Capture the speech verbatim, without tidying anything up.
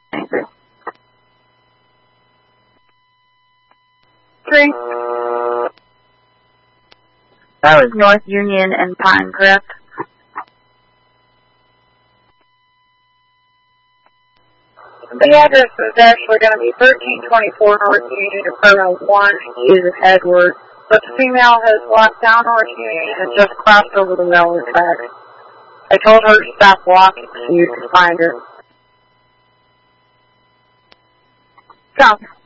Three. That was North Union and Pinecrest. The address is actually going to be thirteen twenty-four North Union, Apartment one, is Edward. But the female has walked down North Union and just crossed over the railroad tracks. I told her to stop walking so you could find her. Stop.